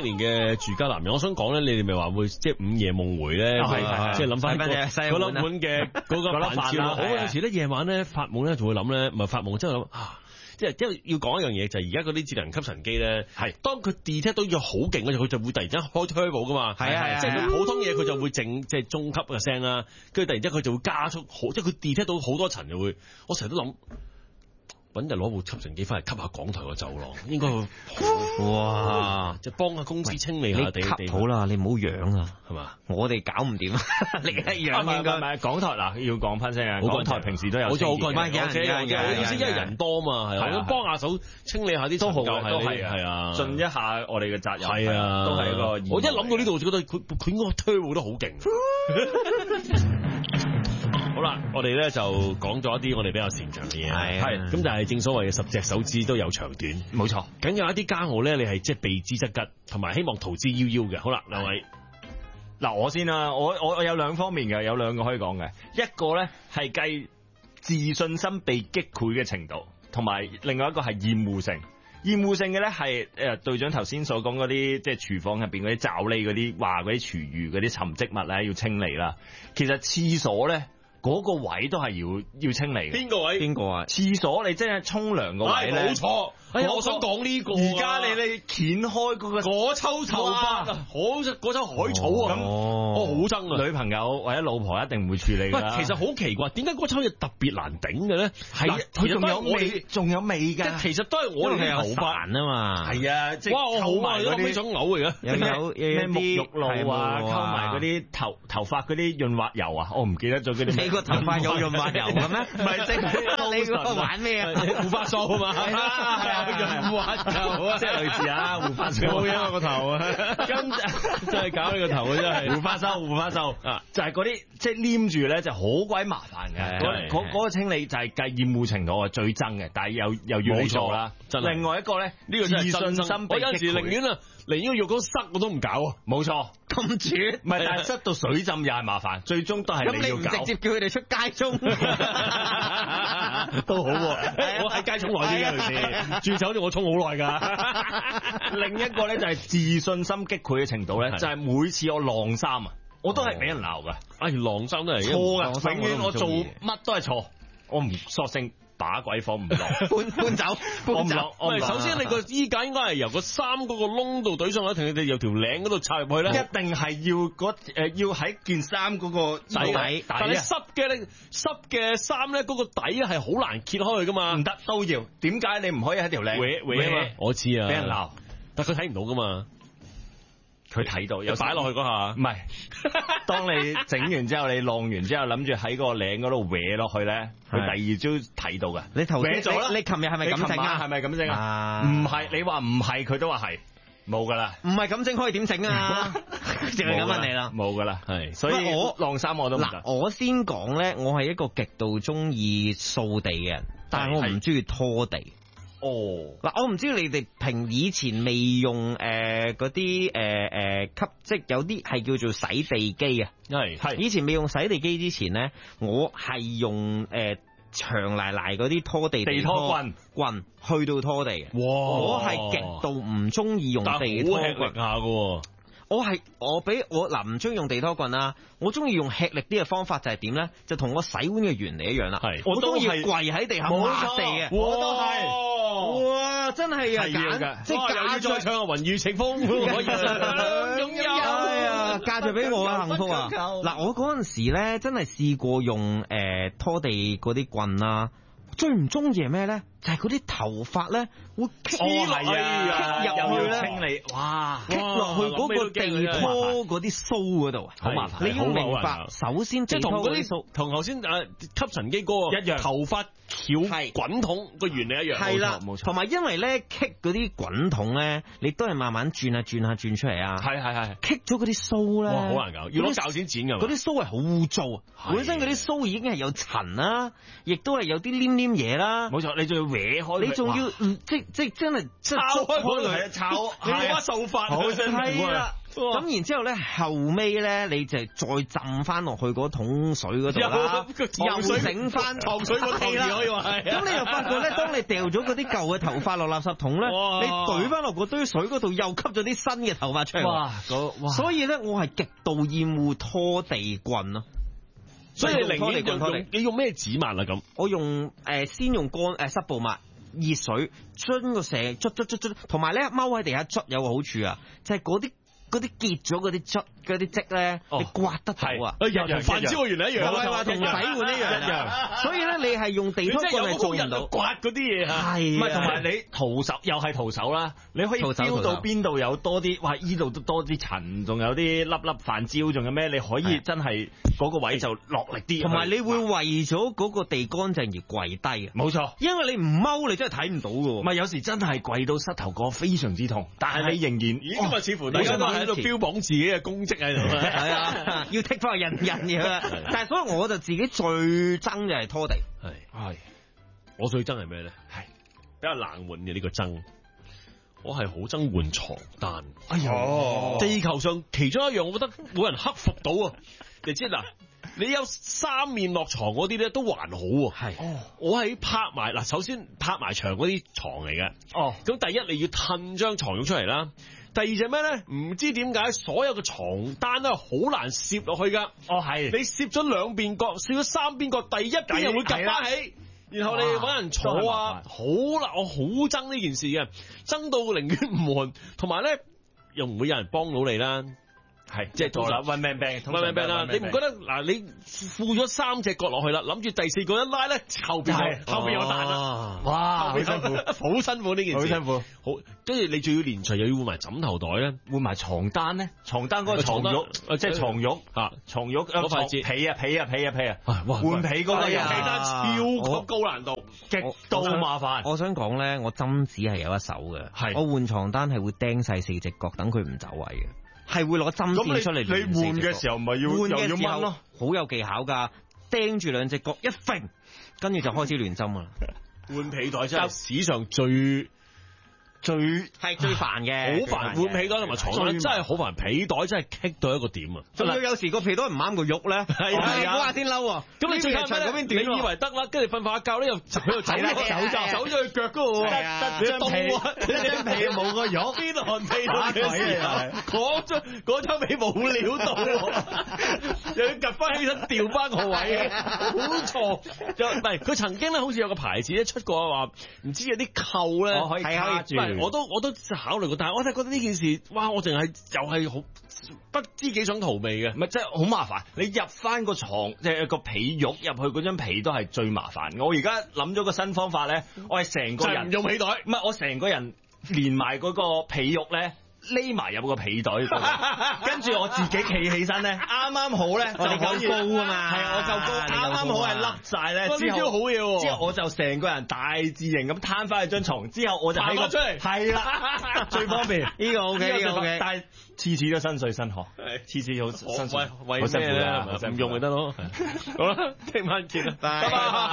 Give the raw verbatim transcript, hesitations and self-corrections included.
年嘅住家男人，我想講咧，你哋咪話會即係午夜夢回咧，即係諗翻嗰粒碗嘅嗰個飯餈。我有時咧夜晚咧發夢咧，就會諗咧，唔係發夢，即係諗啊。即係因為要講一樣嘢，就係而家嗰啲智能吸塵機咧，係當佢 detect 到嘢好勁嘅時候，佢就會突然間開 turbo 噶嘛，係啊，即係普通嘢佢就會靜即係中級嘅聲啦，跟住突然之間佢就會加速好，即係佢 detect 到好多層就會，我成日都諗。搵日攞部吸塵機翻嚟吸下港台個走廊，應該會哇！就幫下公司清理下地地。 好啦，你唔好養啊， 係嘛？ 我哋搞唔掂，你一養應該。 唔係港台嗱，要講翻聲啊！港台平時都有， 好似好乾淨嘅， 嘅意思因為人多嘛，係啊，幫下手清理下啲都好， 都係係啊， 盡一下我哋嘅責任， 係啊， 都係一個。 我一諗到呢度，就覺得佢佢應該推舞得好勁。好啦，我哋咧就講咗一啲我哋比較擅長嘅嘢，係咁，但係正所謂嘅十隻手指都有長短，冇錯。梗有一啲家務咧，你係即係避之則吉，同埋希望逃之夭夭嘅。好啦，兩位， 嗱我先啦，我我我有兩方面嘅，有兩個可以講嘅，一個咧係計自信心被擊潰嘅程度，同埋另外一個係厭惡性。厭惡性嘅咧係誒隊長頭先所講嗰啲，即係廚房入邊嗰啲罩喱嗰啲，話嗰啲廚餘嗰啲沉積物咧要清理啦。其實廁所咧。嗰個位都係要要清理嘅。邊個位？邊個啊？廁所你即係沖涼個位咧。冇錯。哎呀，我想講呢個。而家你你掀開嗰個嗰抽頭髮，好嗰抽海草啊！咁我好憎啊！女朋友或者老婆一定唔會處理㗎。 其實好奇怪，點解嗰抽嘢特別難頂嘅咧？係佢仲有味，仲有味㗎。 其實都係我哋嘅頭髮啊嘛。 係啊，即係哇！我好啊，都幾想嘔嚟嘅。 又有咩沐浴露啊，溝埋嗰啲頭頭髮嗰啲潤滑油啊，我唔記得咗嗰啲。 你個頭髮有潤滑油嘅咩？ 唔係，即係你嗰個玩咩啊？ 護髮素啊嘛， 係啊係啊， 潤滑油啊， 即係類似啊護髮素。 冇嘢個頭啊，咁真係搞你個頭啊，真係護髮素護髮素啊，就係嗰啲即係黏住咧，就好鬼麻煩嘅。嗰嗰嗰個清理就係計厭惡程度係最憎嘅，但係又又要你做啦。另外一個咧，呢個自信心，我有時寧願啊，寧願浴缸塞我都唔搞啊。冇錯， 咁絕， 唔係，但係塞到水浸又係麻煩，最終都係你要搞。 咁你唔直接叫佢哋出街中都好喎。我喺街沖耐啲嘅，住酒店我沖好耐㗎。 另一個咧就係自信心擊潰嘅程度咧，就係每次我晾衫啊，我都係俾人鬧㗎。 哎，晾衫都係錯㗎，永遠我做乜都係錯，我唔索性。打鬼火唔落， 搬搬走，搬走。 唔係，首先你個衣架應該係由個衫嗰個窿度懟上去，同你哋由條領嗰度插入去咧。 一定係要嗰誒、呃，要喺件衫嗰個底底。 但係濕嘅咧，濕嘅衫咧，嗰個底係好難揭開去噶嘛。 唔得都要。點解你唔可以喺條領？ 搲搲啊嘛，我知啊。 俾人鬧， 但佢睇唔到噶嘛。 佢睇到， 有擺落去嗰下， 唔係。當你整完之後，你晾完之後，諗住喺個領嗰度搲落去咧，佢第二朝睇到嘅。 你頭先咗啦，你琴日係咪咁整啊？ 係咪咁整啊？唔係，你話唔係，佢都話係，冇噶啦。 唔係咁整可以點整啊？就係咁問你啦， 冇噶啦，係。所以我晾衫我都唔得。 嗱，我先講咧，我係一個極度中意掃地嘅人，但係我唔中意拖地。哦，嗱，我唔知你哋平以前未用誒嗰啲誒誒吸，即係有啲係叫做洗地機啊，係係以前未用洗地機之前咧，我係用誒、呃、長賴賴嗰啲拖地地拖棍棍去到拖地嘅。哇！我係極度唔中意用地拖棍下嘅。 我係我俾我嗱唔中意用地拖棍啦，我中意用吃力啲嘅方法就係點咧？就同我洗碗嘅原理一樣啦。係，我都要跪喺地下抹地嘅。我都係，哇！真係啊，揀即係嫁再唱雲雨情風，可以擁有。 係啊，嫁咗俾我嘅幸福啊！嗱，我嗰陣時咧真係試過用誒、呃、拖地嗰啲棍啦。最唔中意係咩咧？就係嗰啲頭髮咧會棘落去啊，入去咧清理，哇，棘落去嗰個地拖嗰啲鬚嗰度啊，好麻煩。你要明白，首先即係同嗰啲鬚同頭先誒吸塵機嗰個一樣，頭髮翹滾筒個原理一樣， 係啦， 冇錯。 同埋因為咧棘嗰啲滾筒咧，你都係慢慢轉下轉下轉出嚟啊， 係係係， 棘咗嗰啲鬚咧， 哇，好難搞，要攞鉸剪剪㗎， 嗰啲鬚係好污糟啊，本身嗰啲鬚已經係有塵啦，亦都係有啲黏黏嘢啦， 冇錯，你仲要搲開， 你仲要即即真係抄開佢，係啊抄， 你冇乜手法， 好辛苦啊！ 咁然之後咧，後尾咧你就再浸翻落去嗰桶水嗰度啦，又整翻糖水個頭可以話係。 咁你又發覺咧，當你掉咗嗰啲舊嘅頭髮落垃圾桶咧，你懟翻落嗰堆水嗰度，又吸咗啲新嘅頭髮出嚟。哇！哇所以咧，我係極度厭惡拖地棍咯。 所以你寧願用你用咩紙抹啊？咁我用誒、呃、先用乾誒、呃、濕布抹，熱水捽個成捽捽捽捽，同埋咧踎喺地下捽有個好處啊，就係嗰啲。嗰啲結咗嗰啲汁嗰啲漬咧，你刮得到啊！ 一樣飯焦原來一樣， 唔係話同洗碗一樣。一樣。所以咧，你係用地拖棍係做唔到刮嗰啲嘢啊。 係。 唔係同埋你徒手又係徒手啦，你可以標到邊度有多啲，哇！依度都多啲塵，仲有啲粒粒飯焦，仲有咩？你可以真係嗰個位就落力啲。 同埋你會為咗嗰個地乾淨而跪低啊！ 冇錯， 因為你唔踎，你真係睇唔到㗎喎。 唔係有時真係跪到膝頭哥非常之痛，但係你仍然， 咦？今日似乎大家都喺度標榜自己嘅功績喺度， 係啊，要剔翻人人嘅。但係所以我就自己最憎就係拖地， 係係。我最憎係咩咧？係比較冷門嘅呢個憎，我係好憎換床單。哎呀，地球上其中一樣，我覺得冇人克服到啊！你知嗱，你有三面落床嗰啲咧都還好喎。係，我係拍埋嗱，首先拍埋牆嗰啲床嚟嘅。哦，咁第一你要褪張床褥出嚟啦。第二就咩咧？唔知點解所有嘅床單都係好難攝落去噶。哦，係。你攝咗兩邊角，攝咗三邊角，第一邊又會夾翻起，然後你揾人坐啊，好啦，我好憎呢件事嘅，憎到寧願唔換，同埋咧又唔會有人幫到你啦。係，即係做啦 one man band，one man band 啦。你唔覺得嗱？你附咗三隻角落去啦，諗住第四個一拉咧，後邊後邊有彈啦。哇，好辛苦，好辛苦呢件事，好辛苦。好，跟住你仲要連隨又要換埋枕頭袋咧， 換埋床單咧，床單嗰個床褥，即係床褥嚇，床褥嗰塊摺被啊被啊被啊被啊，換被嗰個又被單超級高難度，極度麻煩。 我想講咧，我針子係有一手嘅，係我換床單係會釘晒四隻角，等佢唔走位嘅。係會攞針線出嚟。 你換嘅時候咪要換嘅時候咯， 好有技巧㗎，釘住兩隻角一揈，跟住就開始亂針啊！ 換被袋真係史上最最係最煩嘅， 好煩。換被袋同埋床單真係好煩，被袋真係棘到一個點啊！ 仲要有時個被袋唔啱個肉咧，係啊，嗰下先嬲啊！ 咁你最後嗰邊短，你以為得啦，跟住瞓瞓下覺咧又喺度走走走咗去腳嗰度，得張被，張被冇個肉，邊寒被袋嘅事，嗰張嗰張被冇料到，又要趌翻起身調翻個位，好錯。就唔係佢曾經咧，好似有個牌子咧出過話，唔知有啲扣咧可以卡住。我都我都考慮過，但係我真係覺得呢件事，哇！我淨係又係好不知幾想逃避嘅， 唔係真係好麻煩。你入翻個床，即係個被褥入去嗰張被都係最麻煩。我而家諗咗個新方法咧，我係成個人唔用被袋， 唔係我成個人連埋嗰個被褥咧。匿埋入個被袋度，跟住我自己企起身咧，啱啱好咧， 我哋夠高啊嘛， 係啊，我夠高，啱啱好係笠晒咧，之後好嘢， 之後我就成個人大字型咁攤翻去張床，之後我就喺個出嚟， 係啦，最方便， 呢個 OK，呢個 OK， 但係次次都身水身汗，次次好辛苦， 為為咩咧？唔用咪得咯，好啦，聽晚見啦，拜拜。